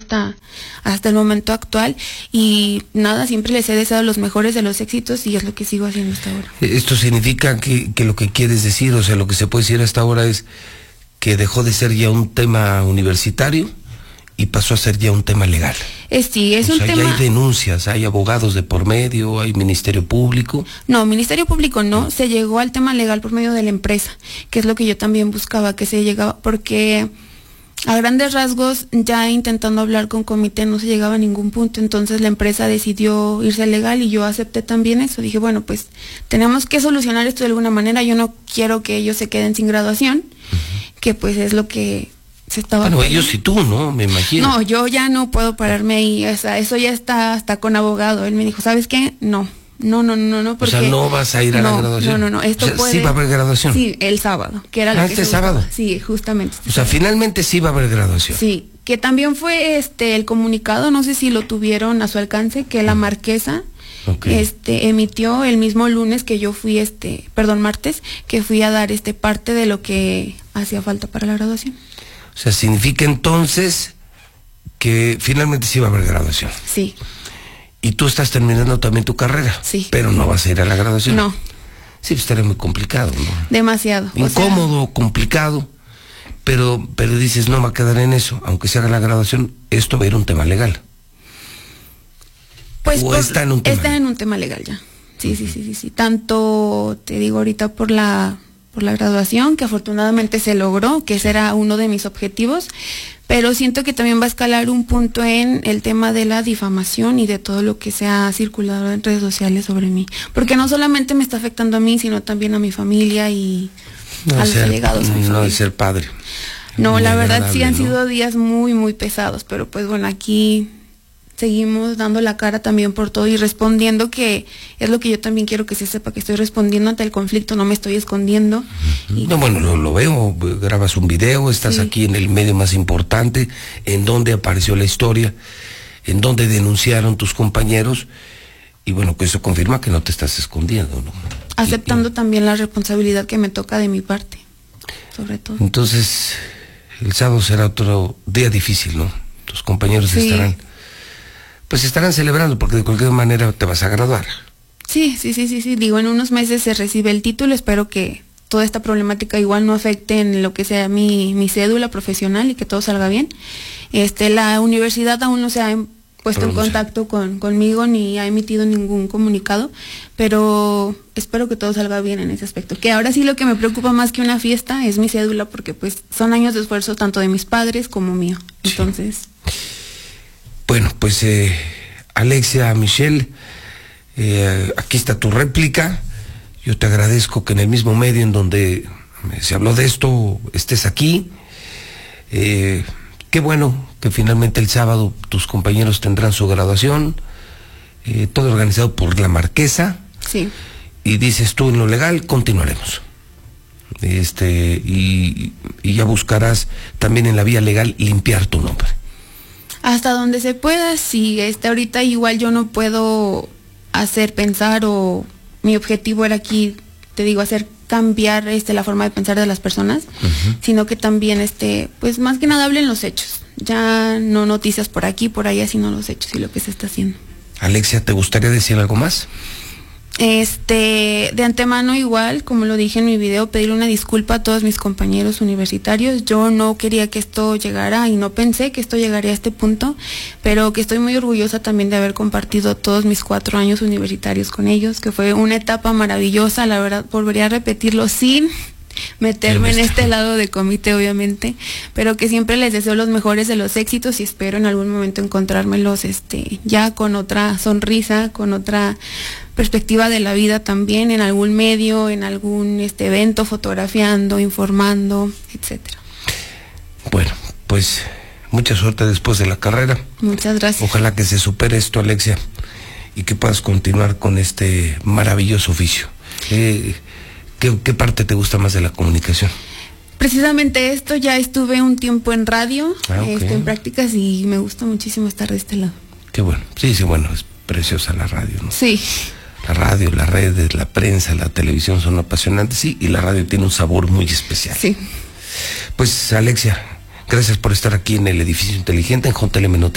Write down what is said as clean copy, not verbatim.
hasta el momento actual, y nada, siempre les he deseado los mejores de los éxitos y es lo que sigo haciendo hasta ahora. Esto significa que lo que quieres decir, o sea, lo que se puede decir hasta ahora es que dejó de ser ya un tema universitario y pasó a ser ya un tema legal. Sí, es un tema... Ya hay denuncias, hay abogados de por medio, hay Ministerio Público. No, Ministerio Público no, se llegó al tema legal por medio de la empresa, que es lo que yo también buscaba, que se llegaba, porque a grandes rasgos, ya intentando hablar con comité no se llegaba a ningún punto, entonces la empresa decidió irse legal y yo acepté también eso. Dije, bueno, pues tenemos que solucionar esto de alguna manera, yo no quiero que ellos se queden sin graduación, que pues es lo que se estaba... Bueno, ellos y tú, ¿no? Me imagino. No, yo ya no puedo pararme ahí, o sea, eso ya está hasta con abogado. Él me dijo, ¿sabes qué? No, porque... O sea, no vas a ir a la graduación. No, esto o sea, puede... ¿sí va a haber graduación? Sí, el sábado, que era lo que este sábado. Sí, justamente. O sea, finalmente sí va a haber graduación. Sí, que también fue el comunicado, no sé si lo tuvieron a su alcance, que la marquesa emitió el mismo lunes que yo fui, martes, que fui a dar parte de lo que hacía falta para la graduación. O sea, significa entonces que finalmente sí va a haber graduación. Sí. Y tú estás terminando también tu carrera. Sí. Pero no vas a ir a la graduación. No. Sí, pues estaría muy complicado, ¿no? Demasiado. Incómodo, complicado, pero dices, no me va a quedar en eso. Aunque se haga la graduación, esto va a ir un tema legal. Pues está en un tema legal. En un tema legal ya. Sí. Tanto, te digo ahorita, por la graduación, que afortunadamente se logró, que ese era uno de mis objetivos, pero siento que también va a escalar un punto en el tema de la difamación y de todo lo que se ha circulado en redes sociales sobre mí, porque no solamente me está afectando a mí, sino también a mi familia y a los allegados. No de ser padre. No, la verdad sí han sido días muy, muy pesados, pero pues bueno, aquí seguimos dando la cara también por todo y respondiendo, que es lo que yo también quiero que se sepa, que estoy respondiendo ante el conflicto, no me estoy escondiendo. No, bueno, lo veo, grabas un video, estás aquí en el medio más importante, en donde apareció la historia, en donde denunciaron tus compañeros, y bueno, que eso confirma que no te estás escondiendo, ¿no? Aceptando también la responsabilidad que me toca de mi parte, sobre todo. Entonces, el sábado será otro día difícil, ¿no? Tus compañeros estarán celebrando, porque de cualquier manera te vas a graduar. Sí. Digo, en unos meses se recibe el título, espero que toda esta problemática igual no afecte en lo que sea mi cédula profesional y que todo salga bien. La universidad aún no se ha puesto en contacto conmigo ni ha emitido ningún comunicado, pero espero que todo salga bien en ese aspecto. Que ahora sí lo que me preocupa más que una fiesta es mi cédula, porque pues son años de esfuerzo tanto de mis padres como mío. Entonces... Bueno, pues Alexia Michelle, aquí está tu réplica. Yo te agradezco que en el mismo medio en donde se habló de esto estés aquí. Qué bueno que finalmente el sábado tus compañeros tendrán su graduación, todo organizado por la marquesa. Sí. Y dices tú, en lo legal continuaremos. Y ya buscarás también en la vía legal limpiar tu nombre. Hasta donde se pueda, sí. Ahorita igual yo no puedo hacer pensar, o mi objetivo era aquí, te digo, hacer cambiar la forma de pensar de las personas, sino que también pues más que nada hablen los hechos, ya no noticias por aquí, por allá, sino los hechos y lo que se está haciendo. Alexia, ¿te gustaría decir algo más? De antemano, igual, como lo dije en mi video, pedir una disculpa a todos mis compañeros universitarios. Yo no quería que esto llegara y no pensé que esto llegaría a este punto, pero que estoy muy orgullosa también de haber compartido todos mis 4 años universitarios con ellos, que fue una etapa maravillosa, la verdad, volvería a repetirlo sin meterme en este lado de comité, obviamente, pero que siempre les deseo los mejores de los éxitos y espero en algún momento encontrármelos ya con otra sonrisa, con otra perspectiva de la vida también, en algún medio, en algún evento, fotografiando, informando, etcétera. Bueno, pues mucha suerte después de la carrera. Muchas gracias. Ojalá que se supere esto, Alexia, y que puedas continuar con este maravilloso oficio. ¿Qué parte te gusta más de la comunicación? Precisamente esto, ya estuve un tiempo en radio, en prácticas, y me gusta muchísimo estar de este lado. Qué bueno. Sí, bueno, es preciosa la radio, ¿no? Sí. La radio, las redes, la prensa, la televisión son apasionantes, sí, y la radio tiene un sabor muy especial. Sí. Pues, Alexia, gracias por estar aquí en el Edificio Inteligente, en JLM Noticias.